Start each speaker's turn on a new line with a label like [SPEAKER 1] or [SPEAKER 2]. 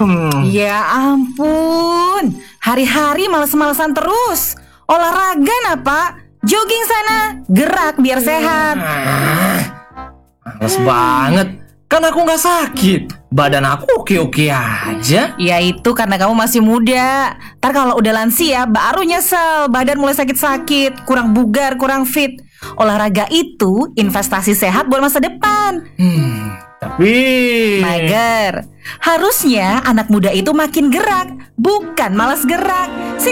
[SPEAKER 1] Ya ampun, hari-hari males-malesan terus. Olahraga nah Pak, jogging sana, gerak biar sehat.
[SPEAKER 2] Males banget. Kan aku gak sakit. Badan aku oke-oke aja.
[SPEAKER 1] Ya itu karena kamu masih muda. Ntar kalau udah lansia baru nyesel, badan mulai sakit-sakit, kurang bugar, kurang fit. Olahraga itu investasi sehat buat masa depan.
[SPEAKER 2] Tapi
[SPEAKER 1] Mager. Harusnya anak muda itu makin gerak, bukan malas gerak. Sini